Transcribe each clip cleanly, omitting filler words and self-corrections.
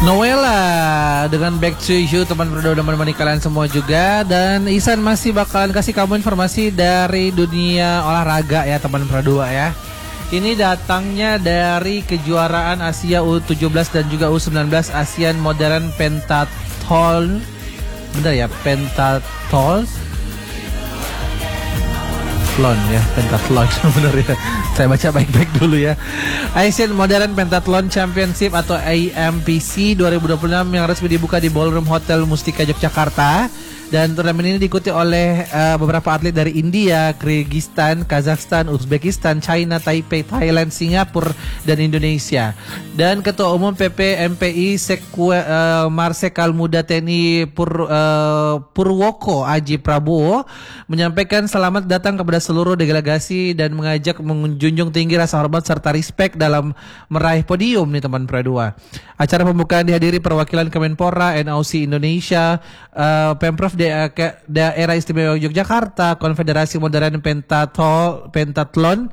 Noella dengan Back to You, teman berdua dan menemani kalian semua juga. Dan Ihsan masih bakalan kasih kamu informasi dari dunia olahraga ya teman berdua ya. Ini datangnya dari kejuaraan Asia U17 dan juga U19 ASEAN Modern Pentathlon. Benar ya, Pentathlon. Pentathlon benar ya. Saya baca baik-baik dulu ya. Asian Modern Pentathlon Championship atau AMPC 2026 yang resmi dibuka di Ballroom Hotel Mustika Yogyakarta. Dan turnamen ini diikuti oleh beberapa atlet dari India, Kyrgyzstan, Kazakhstan, Uzbekistan, China, Taipei, Thailand, Singapura, dan Indonesia. Dan Ketua Umum PP MPI Marsekal Muda TNI Purwoko Aji Prabowo menyampaikan selamat datang kepada seluruh delegasi dan mengajak menjunjung tinggi rasa hormat serta respek dalam meraih podium nih teman Pradua. Acara pembukaan dihadiri perwakilan Kemenpora, NOC Indonesia, Pemprov Daerah Istimewa Yogyakarta, Konfederasi Modern Pentathlon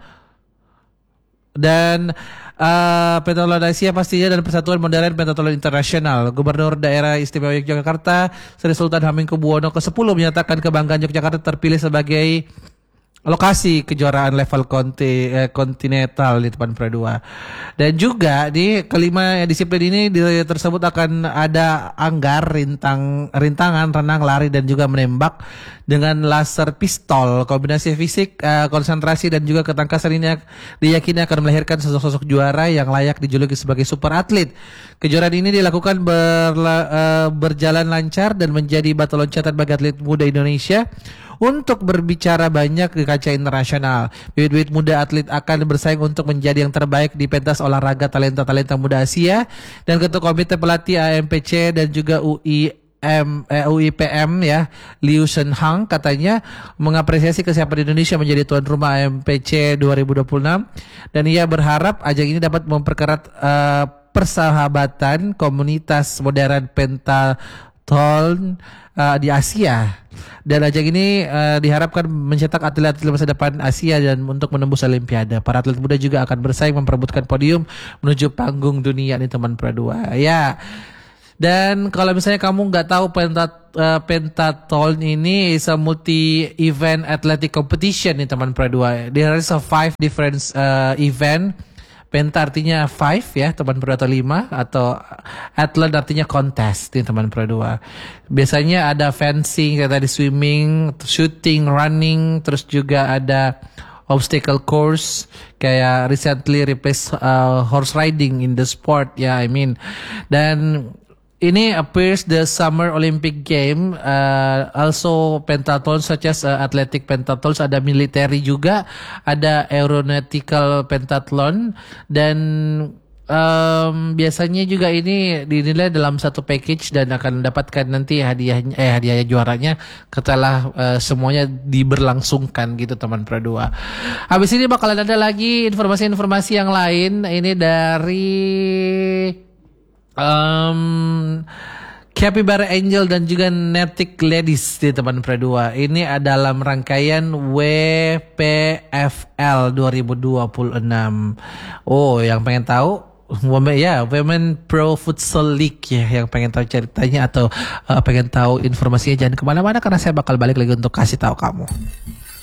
dan Pentathlon Asia pastinya, dan Persatuan Modern Pentathlon Internasional. Gubernur Daerah Istimewa Yogyakarta Sri Sultan Hamengkubuwono ke-10 menyatakan kebanggaan Yogyakarta terpilih sebagai lokasi kejuaraan level kontinental di depan Pradua. Dan juga di kelima disiplin ini tersebut akan ada rintangan renang, lari dan juga menembak dengan laser pistol. Kombinasi fisik, konsentrasi dan juga ketangkasan ini diyakini akan melahirkan sosok-sosok juara yang layak dijuluki sebagai super atlet. Kejuaraan ini dilakukan berjalan lancar dan menjadi batu loncatan bagi atlet muda Indonesia untuk berbicara banyak di kancah internasional. Bibit-bibit muda atlet akan bersaing untuk menjadi yang terbaik di pentas olahraga talenta-talenta muda Asia. Dan Ketua Komite Pelatih AMPC dan juga UIPM ya, Liu Shenhang katanya mengapresiasi kesiapan Indonesia menjadi tuan rumah AMPC 2026 dan ia berharap ajang ini dapat memperkerat persahabatan komunitas modern pentathlon di Asia. Dan ajang ini diharapkan mencetak atlet-atlet masa depan Asia dan untuk menembus Olimpiade. Para atlet muda juga akan bersaing memperebutkan podium menuju panggung dunia nih teman Pradua. Ya. Dan kalau misalnya kamu nggak tahu pentathlon ini is a multi-event athletic competition nih teman Pradua. There is a 5 different event. Penta artinya 5 ya teman Pradua, atau 5, atau athlon artinya contest nih teman Pradua. Biasanya ada fencing, kayak tadi swimming, shooting, running, terus juga ada obstacle course kayak recently replaced horse riding in the sport ya, Dan ini appears the Summer Olympic Game, also pentathlon such as athletic pentathlon, ada military juga, ada aeronautical pentathlon, dan biasanya juga ini dinilai dalam satu package dan akan mendapatkan nanti hadiahnya juaranya setelah semuanya diberlangsungkan gitu teman Pradua. Habis ini bakalan ada lagi informasi-informasi yang lain. Ini dari Capybara Angel dan juga Netic Ladies di teman Pradua. Ini adalah rangkaian WPFL 2026. Oh, yang pengen tahu Women Pro Futsal League ya, yang pengen tahu ceritanya atau pengen tahu informasinya, jangan kemana-mana karena saya bakal balik lagi untuk kasih tahu kamu.